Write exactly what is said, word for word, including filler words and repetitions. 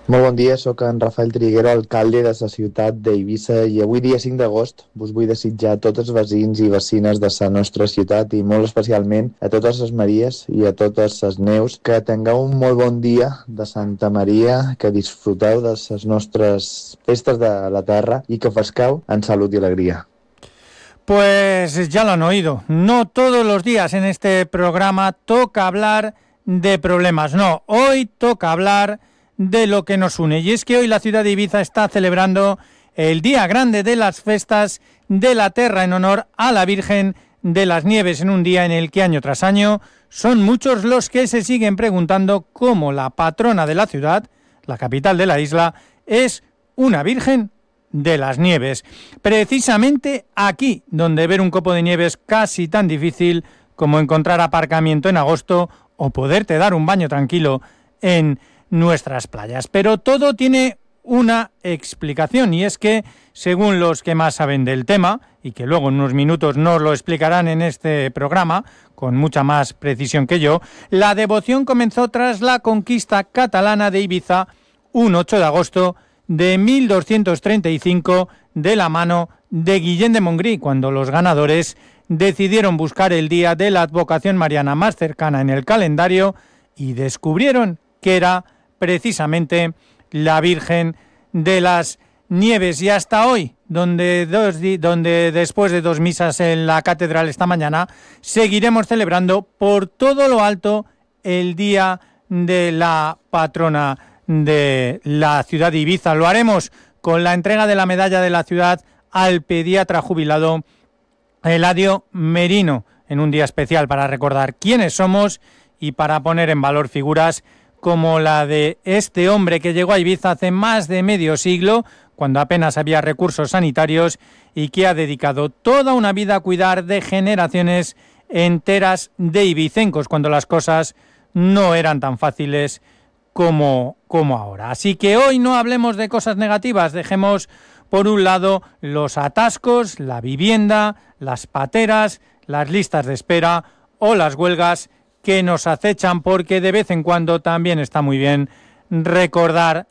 Molt bon dia, sóc en Rafael Triguero, alcalde de la ciutat d'Eivissa, i avui dia cinc d'agost vos vull desitjar a tots els veïns i vecines de la nostra ciutat i molt especialment a totes les Maries i a totes les Neus que tingueu un molt bon dia de Santa Maria, que disfruteu de les nostres festes de la terra i que fesqueu en salut i alegria. Pues ya lo han oído, no todos los días en este programa toca hablar de problemas, no, hoy toca hablar de lo que nos une, y es que hoy la ciudad de Ibiza está celebrando el día grande de las festas de la Terra en honor a la Virgen de las Nieves, en un día en el que año tras año son muchos los que se siguen preguntando cómo la patrona de la ciudad, la capital de la isla, es una Virgen de las Nieves. Precisamente aquí, donde ver un copo de nieve es casi tan difícil como encontrar aparcamiento en agosto o poderte dar un baño tranquilo en nuestras playas. Pero todo tiene una explicación, y es que, según los que más saben del tema, y que luego en unos minutos nos lo explicarán en este programa con mucha más precisión que yo, la devoción comenzó tras la conquista catalana de Ibiza un ocho de agosto de mil doscientos treinta y cinco de la mano de Guillén de Montgrí, cuando los ganadores decidieron buscar el día de la advocación mariana más cercana en el calendario y descubrieron que era precisamente la Virgen de las Nieves. Y hasta hoy, donde, dos, donde después de dos misas en la catedral esta mañana, seguiremos celebrando por todo lo alto el día de la patrona de la ciudad de Ibiza. Lo haremos con la entrega de la medalla de la ciudad al pediatra jubilado Eladio Merino, en un día especial para recordar quiénes somos y para poner en valor figuras como la de este hombre que llegó a Ibiza hace más de medio siglo, cuando apenas había recursos sanitarios, y que ha dedicado toda una vida a cuidar de generaciones enteras de ibicencos, cuando las cosas no eran tan fáciles como, como ahora. Así que hoy no hablemos de cosas negativas, dejemos por un lado los atascos, la vivienda, las pateras, las listas de espera o las huelgas que nos acechan, porque de vez en cuando también está muy bien recordar